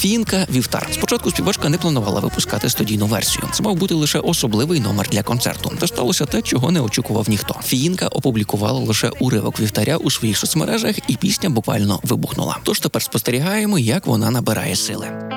Фінка «Вівтар». Спочатку співачка не планувала випускати студійну версію. Це мав бути лише особливий номер для концерту. Та сталося те, чого не очікував ніхто. Фінка опублікувала лише уривок «Вівтаря» у своїх соцмережах, і пісня буквально вибухнула. Тож тепер спостерігаємо, як вона набирає сили.